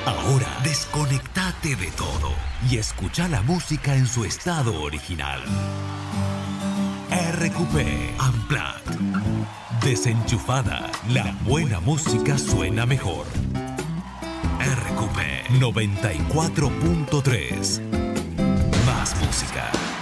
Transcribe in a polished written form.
Ahora desconectate de todo y escucha la música en su estado original. RQP Unplugged. Desenchufada, la buena música suena mejor. RQP 94.3. Más música.